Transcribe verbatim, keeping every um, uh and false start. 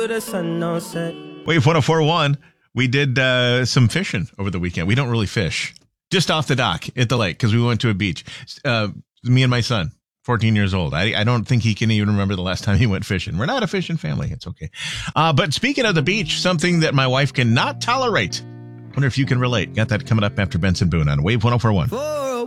the sun don't set. Wave one oh four point one. We did uh, some fishing over the weekend. We don't really fish. Just off the dock at the lake because we went to a beach. Uh, me and my son, fourteen years old. I, I don't think he can even remember the last time he went fishing. We're not a fishing family. It's okay. Uh, but speaking of the beach, something that my wife cannot tolerate. Wonder if you can relate. Got that coming up after Benson Boone on Wave one oh four point one.